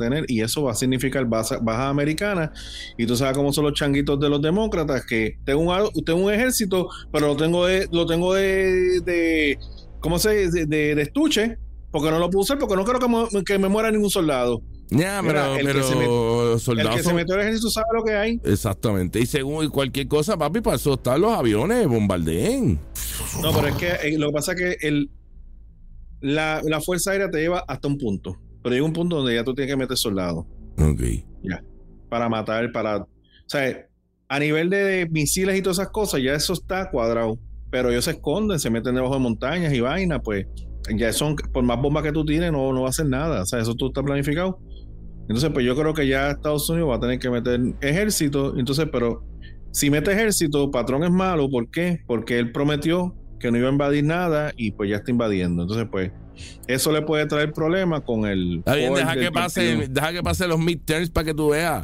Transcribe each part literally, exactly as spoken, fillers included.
tener, y eso va a significar bajas baja americanas, y tú sabes cómo son los changuitos de los demócratas, que tengo un, tengo un ejército, pero lo tengo de, lo tengo de, de ¿cómo se dice? De, de, de estuche, porque no lo puedo usar, porque no quiero que me, que me muera ningún soldado. Ya, pero, el, pero que se met, soldados el que se metió al ejército sabe lo que hay. Exactamente. Y según cualquier cosa, papi, para eso están los aviones, bombardeen. No, pero es que eh, lo que pasa es que el, la, la Fuerza Aérea te lleva hasta un punto. Pero llega un punto donde ya tú tienes que meter soldados. Ok. Ya. Para matar, para... O sea, a nivel de misiles y todas esas cosas, ya eso está cuadrado. Pero ellos se esconden, se meten debajo de montañas y vainas, pues... Ya son, por más bombas que tú tienes, no, no va a hacer nada. O sea, eso tú está planificado. Entonces, pues yo creo que ya Estados Unidos va a tener que meter ejército. Entonces, pero si mete ejército, Patrón es malo. ¿Por qué? Porque él prometió que no iba a invadir nada y pues ya está invadiendo. Entonces, pues, eso le puede traer problemas con el... Está bien, deja que pase, deja que pase los midterms para que tú veas.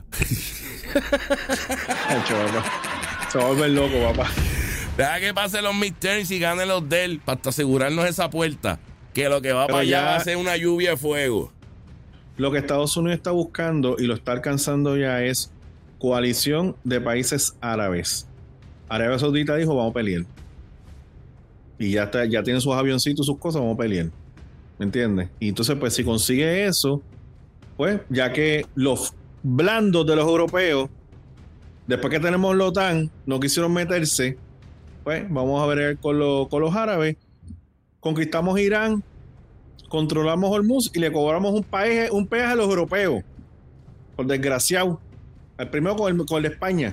Se va a volver loco, papá. Deja que pase los midterms y gane los de él para asegurarnos esa puerta. Que lo que va Pero para ya, allá va a ser una lluvia de fuego. Lo que Estados Unidos está buscando y lo está alcanzando ya es coalición de países árabes. Arabia Saudita dijo, vamos a pelear. Y ya está, ya tienen sus avioncitos, sus cosas, vamos a pelear. ¿Me entiendes? Y entonces, pues, si consigue eso, pues, ya que los blandos de los europeos, después que tenemos la OTAN, no quisieron meterse, pues, vamos a ver con, lo, con los árabes. Conquistamos Irán, controlamos Hormuz y le cobramos un, país, un peaje a los europeos. Por desgraciado. El primero con el, con el de España.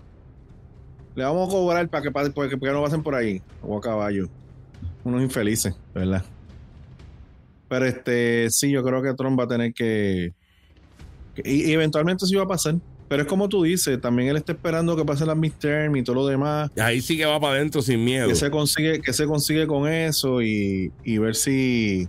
Le vamos a cobrar para que, para que, para que no pasen por ahí. O a caballo. Unos infelices, ¿verdad? Pero este, sí, yo creo que Trump va a tener que... que y, y eventualmente sí va a pasar. Pero es como tú dices, también él está esperando que pasen las midterm y todo lo demás. Ahí sí que va para adentro sin miedo. Que se consigue, que se consigue con eso y, y ver si...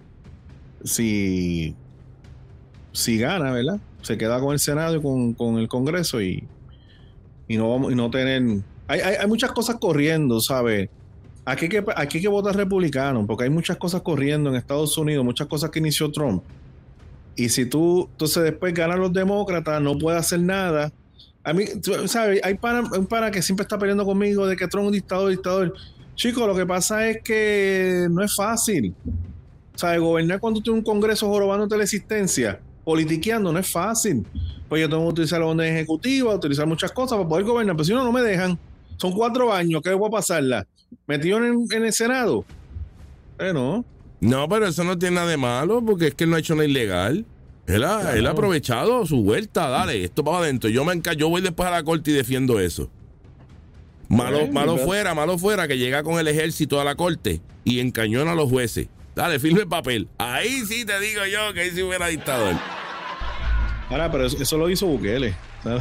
Si... Si gana, ¿verdad? Se queda con el Senado y con, con el Congreso y... Y no vamos, y no tener... Hay, hay, hay muchas cosas corriendo, ¿sabes? Aquí hay, que, aquí hay que votar republicano, porque hay muchas cosas corriendo en Estados Unidos, muchas cosas que inició Trump. Y si tú, entonces después ganan los demócratas, no puede hacer nada. A mí, ¿sabes? Hay para, un para que siempre está peleando conmigo de que Trump es un dictador, dictador. Chicos, lo que pasa es que no es fácil. ¿Sabes? Gobernar cuando tienes un congreso jorobándote la existencia, politiqueando, no es fácil. Pues yo tengo que utilizar la onda ejecutiva, utilizar muchas cosas para poder gobernar, pero si no, no me dejan. Son cuatro años, ¿qué voy a pasarla? ¿Metido en, en el Senado? Eh, no. No, pero eso no tiene nada de malo, porque es que él no ha hecho nada ilegal. Él ha, claro. él ha aprovechado su vuelta, dale, esto para adentro. Yo me enca yo voy después a la corte y defiendo eso. Malo, eh, malo fuera, malo fuera que llega con el ejército a la corte y encañona a los jueces. Dale, firme el papel. Ahí sí te digo yo que ahí sí hubiera dictador. Ahora, pero eso, eso lo hizo Bukele.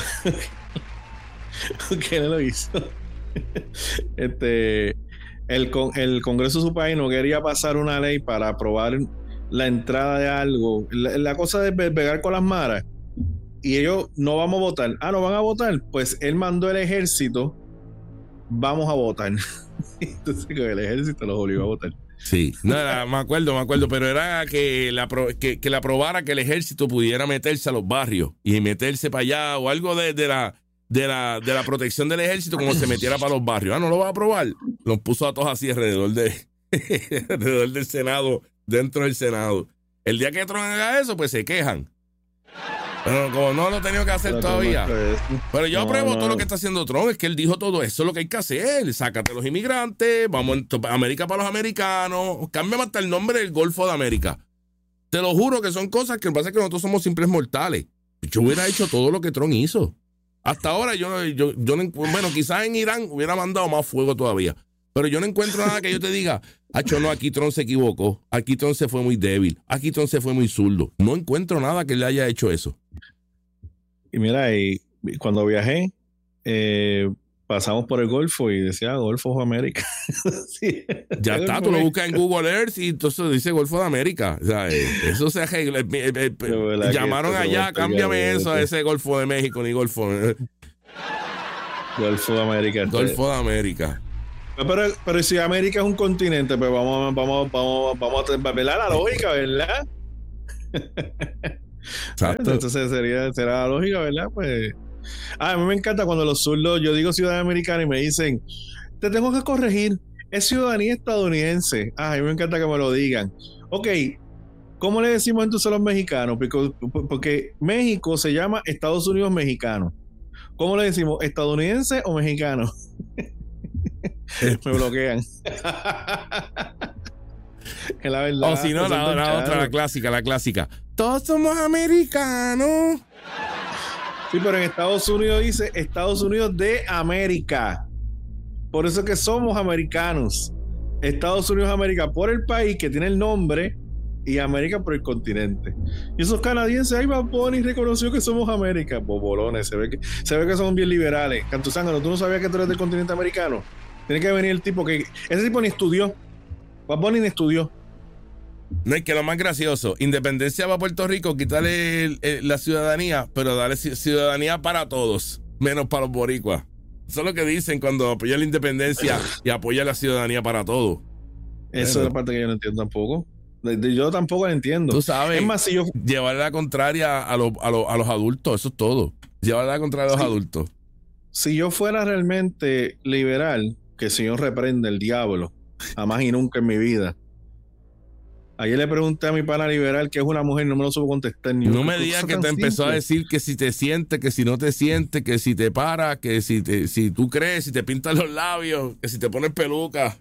Bukele lo hizo. Este, el, el Congreso de su país no quería pasar una ley para aprobar la entrada de algo. La, la cosa de pegar con las maras. Y ellos no vamos a votar. Ah, no van a votar. Pues él mandó el ejército. Vamos a votar. Entonces con el ejército los obligó a votar. Sí, no, era, me acuerdo, me acuerdo, pero era que la, que, que la aprobara que el ejército pudiera meterse a los barrios y meterse para allá o algo de, de la de la de la protección del ejército como se metiera para los barrios. Ah, no lo va a aprobar. Los puso a todos así alrededor de alrededor del Senado, dentro del Senado. El día que Trump haga eso, pues se quejan. Pero como no lo he tenido que hacer pero todavía. Pero yo no, apruebo no. todo lo que está haciendo Trump. Es que él dijo todo eso es lo que hay que hacer. Sácate los inmigrantes, vamos a América para los americanos. Cámbiame hasta el nombre del Golfo de América. Te lo juro que son cosas que pasa que nosotros somos simples mortales. Yo hubiera hecho todo lo que Trump hizo. Hasta ahora yo, yo, yo no, bueno, quizás en Irán hubiera mandado más fuego todavía. Pero yo no encuentro nada que yo te diga, acho, no, aquí Trump se equivocó, aquí Trump se fue muy débil, aquí Trump se fue muy zurdo. No encuentro nada que le haya hecho eso. Y mira, y cuando viajé, eh, pasamos por el Golfo y decía Golfo de América. Sí, ya está, tú lo buscas en Google Earth y entonces dice Golfo de América. O sea, eh, eso se arregla. Eh, eh, eh, llamaron allá, cámbiame eso a ese Golfo de México, ni Golfo. Eh. Golfo de América. Golfo de América. Pero, pero si América es un continente, pues vamos, vamos, vamos, vamos a velar la lógica, ¿verdad? Exacto. Entonces sería, será la lógica, ¿verdad? Pues. Ah, a mí me encanta cuando los zurdos, yo digo ciudadanía americana y me dicen, te tengo que corregir, es ciudadanía estadounidense. Ah, a mí me encanta que me lo digan. Ok, ¿cómo le decimos entonces a los mexicanos? Porque, porque México se llama Estados Unidos mexicano. ¿Cómo le decimos? ¿Estadounidense o mexicano? Me bloquean. Es la verdad. O si no, la, la otra, la clásica, la clásica. Todos somos americanos. Sí, pero en Estados Unidos dice Estados Unidos de América. Por eso es que somos americanos. Estados Unidos de América por el país que tiene el nombre y América por el continente. Y esos canadienses, ahí va Bonnie reconoció que somos América. Bobolones, se ve que, se ve que son bien liberales. Cantuzángano, ¿tú no sabías que tú eres del continente americano? Tiene que venir el tipo que... Ese tipo ni estudió. Bonnie ni estudió. No es que lo más gracioso, independencia para Puerto Rico, quitarle el, el, la ciudadanía, pero darle ciudadanía para todos, menos para los boricuas. Eso es lo que dicen cuando apoyan la independencia y apoyan la ciudadanía para todos. Eso es la parte que yo no entiendo tampoco. Yo tampoco la entiendo. Tú sabes, es más, si yo... llevar la contraria a, lo, a, lo, a los adultos, eso es todo. Llevar la contraria a los sí. adultos. Si yo fuera realmente liberal, que el Señor reprende el diablo, jamás y nunca en mi vida. Ayer le pregunté a mi pana liberal que es una mujer, no me lo supo contestar. Ni no me digas que te empezó simple. a decir que si te sientes, que si no te sientes, que si te paras, que si te, si tú crees, si te pintas los labios, que si te pones peluca.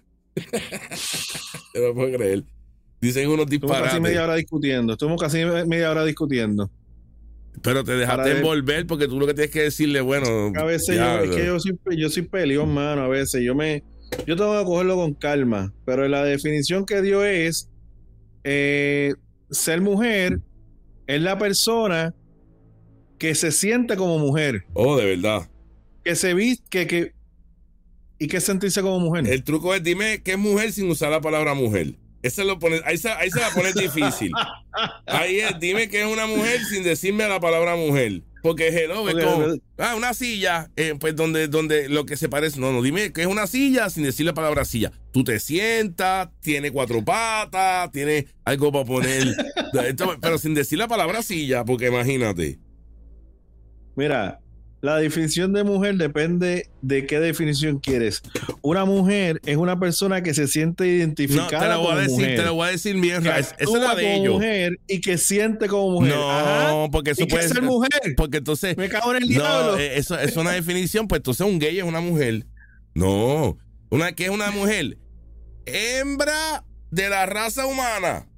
Yo no puedo creer. Dicen unos disparates. Estuvimos casi media hora discutiendo. Estuvimos casi media hora discutiendo. Pero te dejaste envolver porque tú lo que tienes que decirle, bueno. A veces yo, es que yo soy, yo soy peleón, mano. A veces yo me, yo tengo que cogerlo con calma. Pero la definición que dio es eh, ser mujer es la persona que se siente como mujer. Oh, de verdad. Que se viste, que, que y que sentirse como mujer. El truco es dime que es mujer sin usar la palabra mujer. Ese lo pone, ahí, se, ahí se la pone difícil. Ahí es, dime que es una mujer sin decirme la palabra mujer. Porque hello, es okay, como, ah, una silla, eh, pues donde, donde lo que se parece. No, no, dime que es una silla sin decir la palabra silla. Tú te sientas, tiene cuatro patas, tiene algo para poner, pero sin decir la palabra silla, porque imagínate. Mira, la definición de mujer depende de qué definición quieres. Una mujer es una persona que se siente identificada no, te lo voy como a decir, mujer. Te lo voy a decir bien. Esa es la de ellos. Mujer y que siente como mujer. No, Ajá. porque eso ¿Y puede ser mujer. Porque entonces. Me cago en el no, diablo. Eso es una definición. Pues entonces un gay es una mujer. No. Una que es una mujer. Hembra de la raza humana.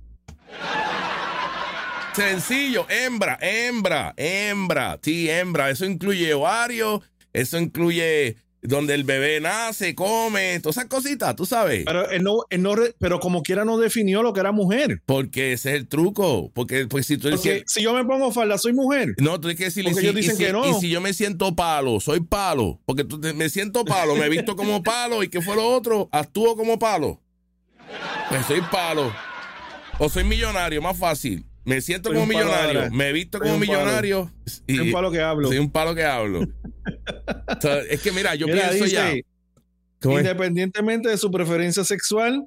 Sencillo, hembra, hembra, hembra, sí, hembra. Eso incluye ovario, eso incluye donde el bebé nace, come, todas esas cositas, tú sabes. Pero él no, él no, pero como quiera no definió lo que era mujer. Porque ese es el truco. Porque pues, si tú dices, si yo me pongo falda, soy mujer. No, tú tienes que decirle, porque si, ellos dicen y si, que no. Y si yo me siento palo, soy palo. Porque tú, me siento palo, me he visto como palo y ¿qué fue lo otro? Actúo como palo. Pues soy palo. O soy millonario, más fácil. Me siento soy como millonario, ahora. Me he visto soy como millonario. Y soy un palo que hablo. Soy un palo que hablo. O sea, es que mira, yo mira, pienso dice, ya. Independientemente de su preferencia sexual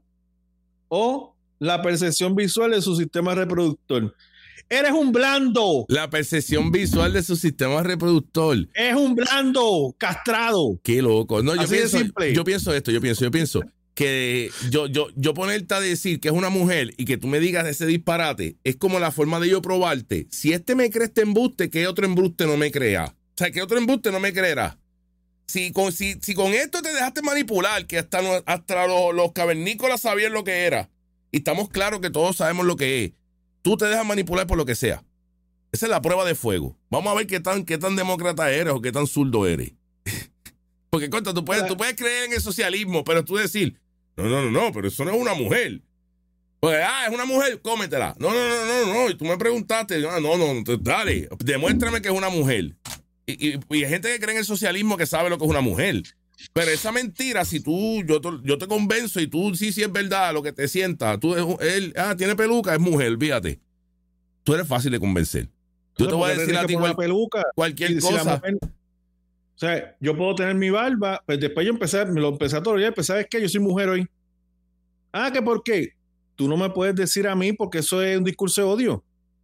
o la percepción visual de su sistema reproductor. Eres un blando. La percepción visual de su sistema reproductor. Es un blando, castrado. Qué loco. No, yo Así pienso, de simple. yo pienso esto, yo pienso, yo pienso. Que yo, yo, yo ponerte a decir que es una mujer y que tú me digas ese disparate es como la forma de yo probarte. Si este me cree este embuste, ¿qué otro embuste no me crea? O sea, ¿qué otro embuste no me creerá? Si con, si, si con esto te dejaste manipular, que hasta, hasta los, los cavernícolas sabían lo que era, y estamos claros que todos sabemos lo que es, tú te dejas manipular por lo que sea. Esa es la prueba de fuego. Vamos a ver qué tan, qué tan demócrata eres o qué tan zurdo eres. Porque, contra, tú puedes, tú puedes creer en el socialismo, pero tú decir, no, no, no, no, pero eso no es una mujer. Pues, ah, es una mujer, cómetela. No, no, no, no, no. Y tú me preguntaste, ah, no, no, dale, demuéstrame que es una mujer. Y, y, y hay gente que cree en el socialismo que sabe lo que es una mujer. Pero esa mentira, si tú, yo, yo te convenzo y tú sí, sí es verdad lo que te sientas, tú, él, ah, tiene peluca, es mujer, fíjate. Tú eres fácil de convencer. Yo no, te voy a decir a ti cual, peluca, cualquier cosa. Si mujer, o sea, yo puedo tener mi barba, pues después yo empecé, me lo empecé a tolerar, pues ¿sabes qué? Yo soy mujer hoy. Ah, ¿que por qué? Tú no me puedes decir a mí porque eso es un discurso de odio.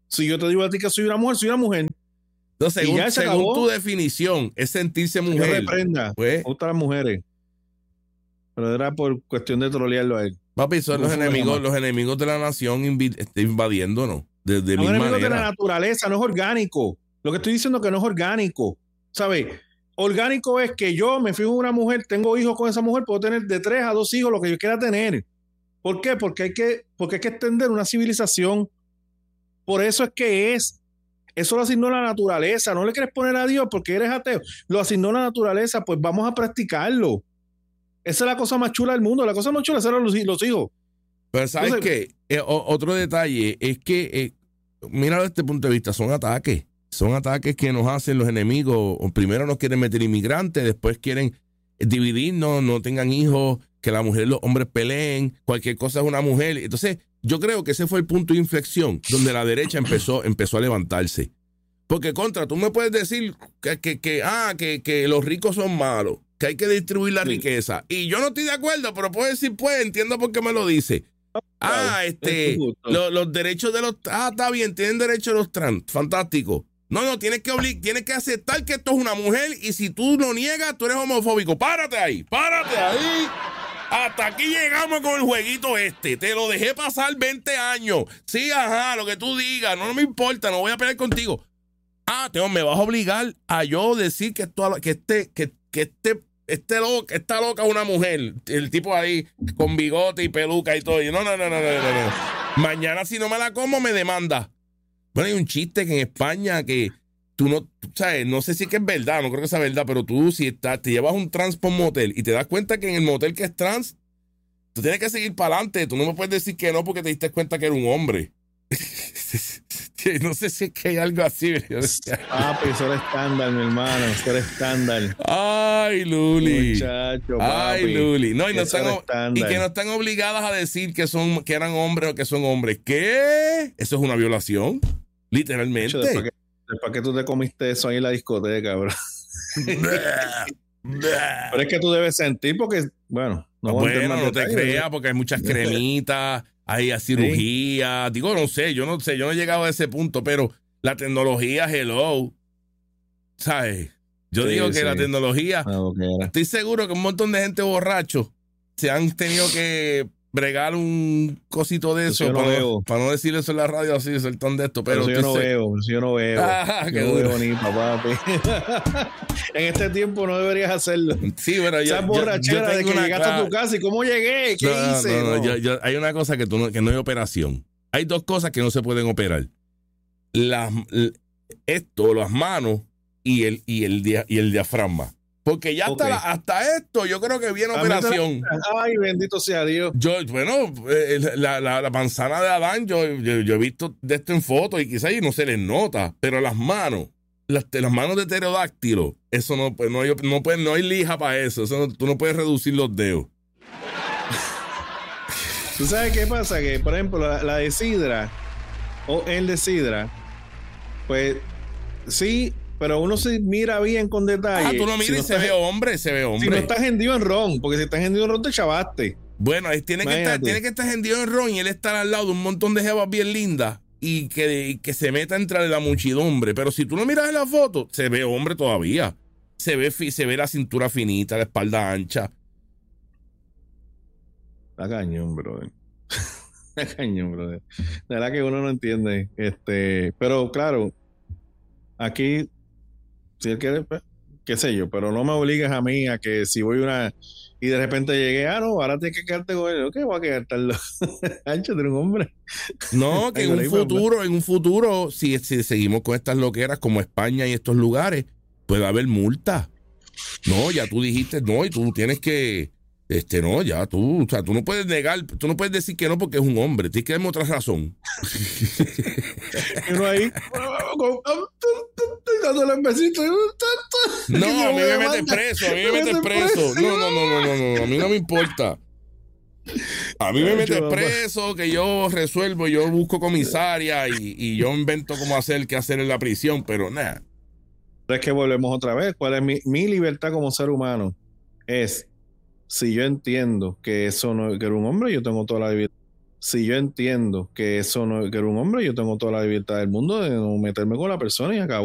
Si yo te digo a ti que soy una mujer, soy una mujer. Entonces, según, según tu definición, es sentirse mujer. Que reprenda. Pues, otras mujeres. Pero era por cuestión de trolearlo a él. Papi, son los enemigos, los enemigos de la nación inv invadiéndonos. De, de los enemigos manera. de la naturaleza, no es orgánico. Lo que estoy diciendo es que no es orgánico. ¿Sabes? Orgánico es que yo me fijo en una mujer, tengo hijos con esa mujer, puedo tener de tres a dos hijos, lo que yo quiera tener. ¿Por qué? Porque hay que, porque hay que extender una civilización. Por eso es que es. Eso lo asignó la naturaleza. No le quieres poner a Dios porque eres ateo. Lo asignó la naturaleza, pues vamos a practicarlo. Esa es la cosa más chula del mundo. La cosa más chula es ser los, los hijos. Pero ¿sabes qué? Eh, otro detalle es que, eh, míralo desde este punto de vista, son ataques. Son ataques que nos hacen los enemigos. Primero nos quieren meter inmigrantes, después quieren dividirnos, no tengan hijos, que la mujer y los hombres peleen, cualquier cosa es una mujer. Entonces, yo creo que ese fue el punto de inflexión donde la derecha empezó, empezó a levantarse. Porque contra, tú me puedes decir que, que, que, ah, que, que los ricos son malos, que hay que distribuir la sí. riqueza. Y yo no estoy de acuerdo, pero puedo decir, pues, entiendo por qué me lo dice. Ah, este, lo, los derechos de los, ah, está bien, tienen derecho los trans, fantástico. No, no, tienes que oblig, tienes que aceptar que esto es una mujer y si tú lo niegas, tú eres homofóbico. Párate ahí, párate ahí. Hasta aquí llegamos con el jueguito este. Te lo dejé pasar veinte años. Sí, ajá, lo que tú digas, no, no me importa, no voy a pelear contigo. Ah, te, me vas a obligar a yo decir que esto, que este, que, que este, este loca, esta loca es una mujer. El tipo ahí con bigote y peluca y todo. Y no, no, no, no, no, no, no. Mañana si no me la como me demanda. Bueno, hay un chiste que en España que tú no, tú sabes, no sé si es que es verdad, no creo que sea verdad, pero tú si estás, te llevas un trans por un motel y te das cuenta que en el motel que es trans, tú tienes que seguir para adelante. Tú no me puedes decir que no porque te diste cuenta que era un hombre. No sé si es que hay algo así. Ah, pues eso era estándar, mi hermano. Eso era estándar. Ay, Luli. Muchacho, papi. Ay, Luli. No, y, no están, y que no están obligadas a decir que son, que eran hombres o que son hombres. ¿Qué? Eso es una violación. Literalmente. Mucho, después, que, después que tú te comiste eso ahí en la discoteca, bro. Pero es que tú debes sentir porque, bueno, no, bueno, no te creas porque hay muchas cremitas. Hay a cirugía, sí. Digo, no sé, yo no sé, yo no he llegado a ese punto, pero la tecnología, hello, ¿sabes? Yo sí, digo que sí. la tecnología, ah, okay. Estoy seguro que un montón de gente borracho se han tenido que bregar un cosito de eso, no para, no, para no decir eso en la radio así, ser tan de esto, pero, pero si yo no sé. veo, si yo no veo, ah, yo qué no veo ni papi. En este tiempo no deberías hacerlo. Sí, pero yo, esa borrachera yo, yo de que llegaste clara. a tu casa y cómo llegué, qué no, hice. No, no, no. Yo, yo, hay una cosa que, tú no, que no hay operación. Hay dos cosas que no se pueden operar. Las, esto, las manos y el, y el, dia, y el diafragma. Porque ya okay. hasta, hasta esto yo creo que viene operación. Ay, bendito sea Dios. Yo, bueno, la, la, la manzana de Adán, yo, yo, yo he visto de esto en fotos y quizás no se les nota, pero las manos, las, las manos de pterodáctilo, eso no, pues, no, hay, no, puede, no hay lija para eso, eso no, tú no puedes reducir los dedos. ¿Tú sabes qué pasa? Que, por ejemplo, la, la de sidra o el de sidra, pues sí, pero uno se mira bien con detalle. Ah, tú lo miras si no y se ve hombre, se ve hombre. Si no estás hendido en ron, porque si estás hendido en ron te chavaste. Bueno, tiene que, estar, tiene que estar hendido en ron y él estar al lado de un montón de jevas bien lindas y que, y que se meta entre la muchedumbre. Pero si tú no miras en la foto, se ve hombre todavía. Se ve, se ve la cintura finita, la espalda ancha. Está cañón, brother. Está cañón, brother. La verdad que uno no entiende. Este, pero claro, aquí si él quiere, pues, qué sé yo, pero no me obligues a mí a que si voy una y de repente llegué, ah, no, ahora tienes que quedarte con él. ¿Qué voy a quedarte al lado? Ancho, de un hombre. No, que en un futuro, en un futuro, si, si seguimos con estas loqueras como España y estos lugares, puede haber multa. No, ya tú dijiste, no, y tú tienes que, este, no, ya tú, o sea, tú no puedes negar, tú no puedes decir que no porque es un hombre, tienes que darme otra razón. Y uno ahí, dándole un besito. No, a mí me mete preso, a mí me mete preso. No, no, no, no, no, no, a mí no me importa. A mí me mete preso, que yo resuelvo, yo busco comisaria y, y yo invento cómo hacer, qué hacer en la prisión, pero nada. Es que volvemos otra vez. ¿Cuál es mi, mi libertad como ser humano? Es, si yo entiendo que eso no, que era un hombre, yo tengo toda la libertad. Si yo entiendo que eso no, que era un hombre, yo tengo toda la libertad del mundo de no meterme con la persona y acabó.